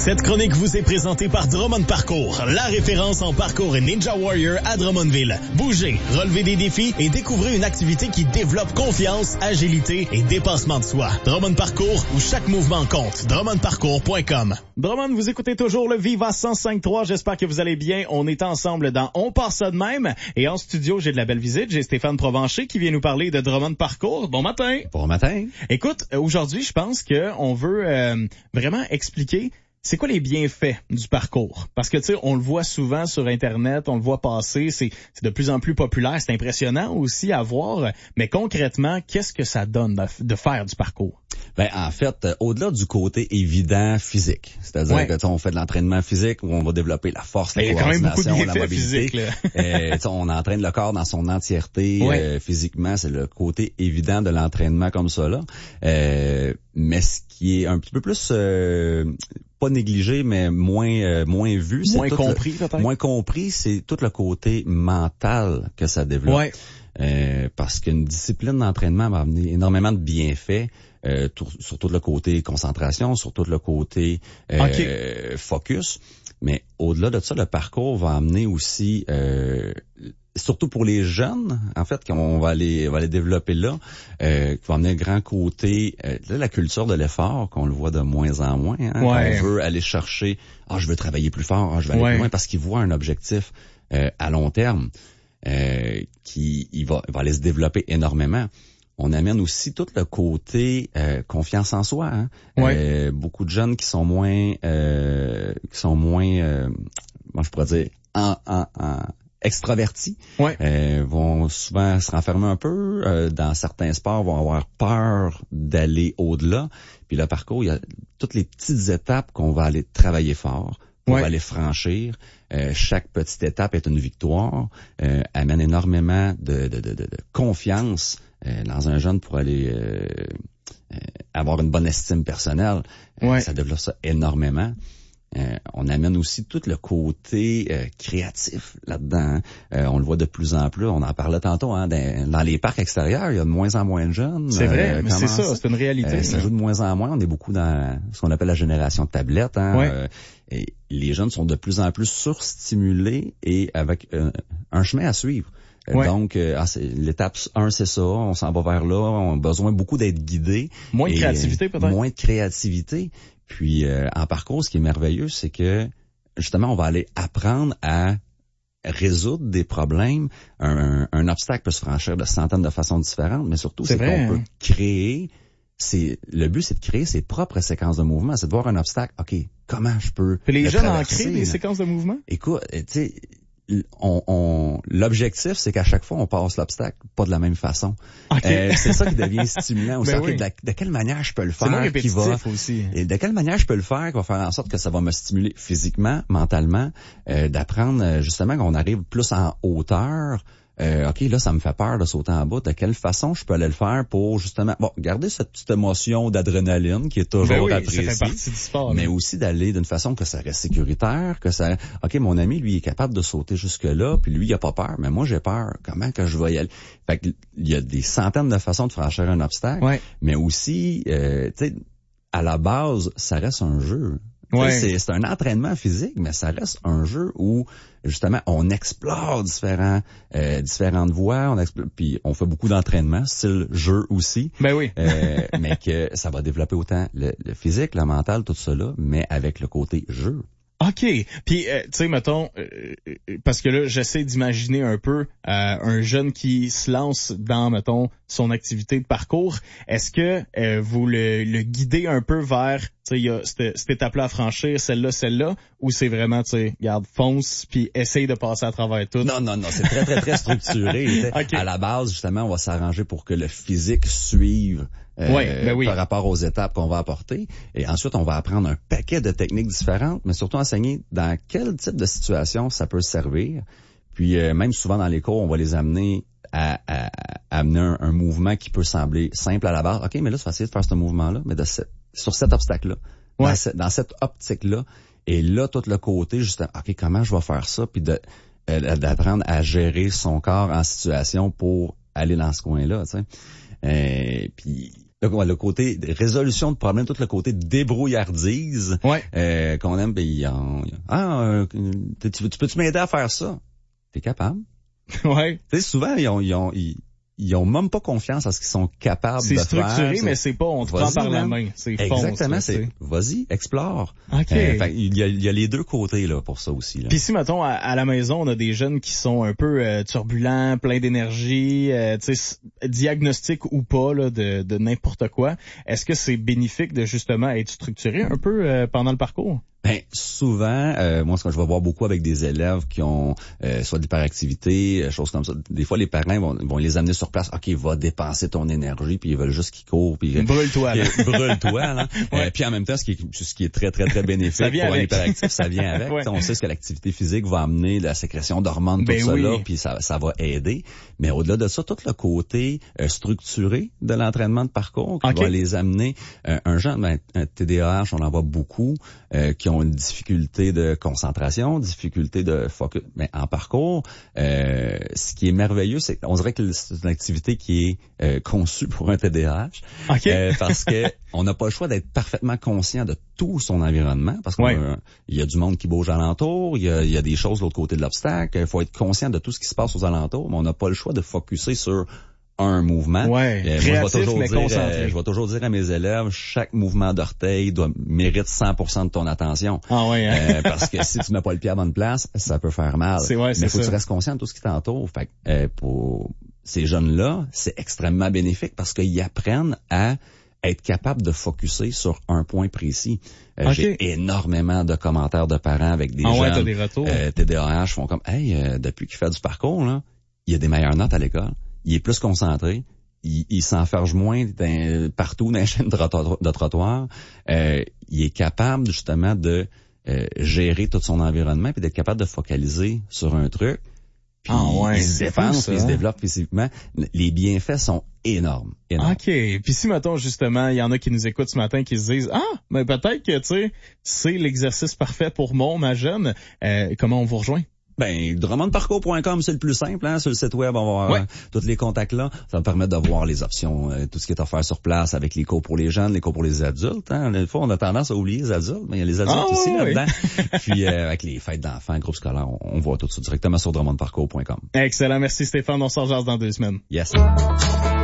Cette chronique vous est présentée par Drummond Parcours, la référence en parcours Ninja Warrior à Drummondville. Bougez, relevez des défis et découvrez une activité qui développe confiance, agilité et dépassement de soi. Drummond Parcours, où chaque mouvement compte. DrummondParcours.com. Drummond, vous écoutez toujours le Viva 105.3. J'espère que vous allez bien. On est ensemble dans On passe ça de même. Et en studio, j'ai de la belle visite. J'ai Stéphane Provencher qui vient nous parler de Drummond Parcours. Bon matin. Bon matin. Écoute, aujourd'hui, je pense qu'on veut vraiment expliquer c'est quoi les bienfaits du parcours? Parce que, tu sais, on le voit souvent sur Internet, on le voit passer, c'est de plus en plus populaire, c'est impressionnant aussi à voir, mais concrètement, qu'est-ce que ça donne de faire du parcours? Ben, en fait, au-delà du côté évident physique, c'est-à-dire que on fait de l'entraînement physique où on va développer la force, la coordination, la mobilité. Physiques, on entraîne le corps dans son entièreté physiquement, c'est le côté évident de l'entraînement comme ça là. Mais ce qui est un petit peu plus pas négligé, mais moins vu, c'est moins compris peut-être. Moins compris, c'est tout le côté mental que ça développe. Ouais. Parce qu'une discipline d'entraînement va amener énormément de bienfaits. Sur tout le côté concentration, sur tout le côté focus. Mais au-delà de ça, le parcours va amener aussi, surtout pour les jeunes, en fait, qu'on va aller développer là, qui va amener un grand côté, la culture de l'effort, qu'on le voit de moins en moins. Hein, on veut aller chercher, je veux travailler plus fort, je vais aller plus loin, parce qu'ils voient un objectif à long terme qui va aller se développer énormément. On amène aussi tout le côté confiance en soi. Hein? Beaucoup de jeunes qui sont moins, moi je pourrais dire, extravertis, vont souvent se renfermer un peu. Dans certains sports, vont avoir peur d'aller au-delà. Puis le parcours, il y a toutes les petites étapes qu'on va aller travailler fort, qu'on va aller franchir. Chaque petite étape est une victoire, amène énormément de confiance dans un jeune pour aller avoir une bonne estime personnelle. Ça développe ça énormément. On amène aussi tout le côté créatif là-dedans. On le voit de plus en plus. On en parlait tantôt. Hein, dans les parcs extérieurs, il y a de moins en moins de jeunes. C'est vrai, mais c'est ça, c'est une réalité. Ça joue de moins en moins. On est beaucoup dans ce qu'on appelle la génération de tablettes. Hein, et les jeunes sont de plus en plus surstimulés et avec un chemin à suivre. Donc, l'étape 1, c'est ça. On s'en va vers là. On a besoin beaucoup d'être guidés. Moins de créativité, peut-être? Moins de créativité. Puis, en parcours, ce qui est merveilleux, c'est que, justement, on va aller apprendre à résoudre des problèmes. Un obstacle peut se franchir de centaines de façons différentes, mais surtout, c'est qu'on peut créer... Le but, c'est de créer ses propres séquences de mouvement. C'est de voir un obstacle. OK, comment je peux les jeunes en créent des séquences de mouvement? Écoute, tu sais... l'objectif, c'est qu'à chaque fois, on passe l'obstacle pas de la même façon. C'est ça qui devient stimulant aussi. De quelle manière je peux le faire? C'est moins répétitif aussi. Et de quelle manière je peux le faire qui va faire en sorte que ça va me stimuler physiquement, mentalement, d'apprendre justement qu'on arrive plus en hauteur. OK, là, ça me fait peur de sauter en bas. De quelle façon je peux aller le faire pour justement, garder cette petite émotion d'adrénaline qui est toujours appréciée. Ça fait partie du sport. Mais aussi d'aller d'une façon que ça reste sécuritaire, que ça, OK, mon ami, lui, est capable de sauter jusque-là, puis lui, il a pas peur, mais moi, j'ai peur. Comment que je vais y aller? Fait que, il y a des centaines de façons de franchir un obstacle. Mais aussi, tu sais, à la base, ça reste un jeu. C'est un entraînement physique, mais ça reste un jeu où, justement, on explore différentes voies, puis on fait beaucoup d'entraînement, style jeu aussi. Mais que ça va développer autant le physique, le mental, tout cela, mais avec le côté jeu. OK. Puis, tu sais, mettons, parce que là, j'essaie d'imaginer un peu un jeune qui se lance dans, mettons, son activité de parcours. Est-ce que vous le guidez un peu vers, tu sais, il y a cette étape-là à franchir, celle-là, ou c'est vraiment, tu sais, garde, fonce, puis essaye de passer à travers tout? Non, c'est très, très, très structuré. Okay. À la base, justement, on va s'arranger pour que le physique suive par rapport aux étapes qu'on va apporter. Et ensuite, on va apprendre un paquet de techniques différentes, mais surtout enseigner dans quel type de situation ça peut servir. Puis même souvent dans les cours, on va les amener à amener un mouvement qui peut sembler simple à la base. OK, mais là, c'est facile de faire ce mouvement-là, mais sur cet obstacle-là, dans cette optique-là. Et là, tout le côté, justement, OK, comment je vais faire ça? Puis d'apprendre à gérer son corps en situation pour aller dans ce coin-là, tu sais. Puis le côté résolution de problèmes, tout le côté débrouillardise qu'on aime. Tu peux-tu m'aider à faire ça? T'es capable? Ouais. Tu sais, souvent, ils ont même pas confiance à ce qu'ils sont capables de faire. C'est structuré, mais c'est pas, on te prend par la main. C'est fonce. Exactement, c'est, vas-y, explore. OK. Il y a les deux côtés, là, pour ça aussi, là. Puis si, mettons, à la maison, on a des jeunes qui sont un peu turbulents, pleins d'énergie, tu sais, diagnostic ou pas, là, de n'importe quoi. Est-ce que c'est bénéfique de justement être structuré un peu pendant le parcours? Ben, souvent, moi, ce que je vais voir beaucoup avec des élèves qui ont soit de l'hyperactivité, choses comme ça. Des fois, les parents vont les amener sur place. OK, va dépenser ton énergie, puis ils veulent juste qu'ils courent. Puis brûle-toi, là. Brûle-toi, là. Puis en même temps, ce qui est très, très, très bénéfique pour un hyperactif, ça vient avec. On sait ce que l'activité physique va amener, la sécrétion d'hormones, tout ça là, puis ça va aider. Mais au-delà de ça, tout le côté structuré de l'entraînement de parcours qui va les amener. Un jeune, un TDAH, on en voit beaucoup, qui ont une difficulté de concentration, difficulté de focus. Mais en parcours, ce qui est merveilleux, c'est qu'on dirait que c'est une activité qui est conçue pour un TDAH. Parce que on n'a pas le choix d'être parfaitement conscient de tout son environnement, parce qu'il y a du monde qui bouge alentour, il y a des choses de l'autre côté de l'obstacle, il faut être conscient de tout ce qui se passe aux alentours, mais on n'a pas le choix de focusser sur un mouvement. Créatif, mais concentré. Je vais toujours dire à mes élèves, chaque mouvement d'orteil mérite 100% de ton attention. Parce que si tu mets pas le pied à bonne place, ça peut faire mal. Mais il faut que tu restes conscient de tout ce qui t'entoure. Fait que, pour ces jeunes-là, c'est extrêmement bénéfique parce qu'ils apprennent à être capables de focusser sur un point précis. J'ai énormément de commentaires de parents avec des jeunes TDAH font comme, depuis qu'il fait du parcours, là, il y a des meilleures notes à l'école. Il est plus concentré, il s'enferge moins partout dans les chaînes de trottoir. Il est capable justement de gérer tout son environnement puis d'être capable de focaliser sur un truc. Puis il se dépense, puis il se développe physiquement. Les bienfaits sont énormes. OK. Puis si, mettons, justement, il y en a qui nous écoutent ce matin qui se disent, mais peut-être que, tu sais, c'est l'exercice parfait pour ma jeune. Comment on vous rejoint? Ben, drummondparcours.com, c'est le plus simple, hein. Sur le site web, on va avoir tous les contacts là. Ça va permettre de voir les options, tout ce qui est offert sur place avec les cours pour les jeunes, les cours pour les adultes, hein. Des fois, on a tendance à oublier les adultes, mais il y a les adultes aussi là-dedans. Puis, avec les fêtes d'enfants, groupes scolaires, on voit tout ça directement sur drummondparcours.com. Excellent. Merci Stéphane. On s'en jase dans 2 semaines. Yes.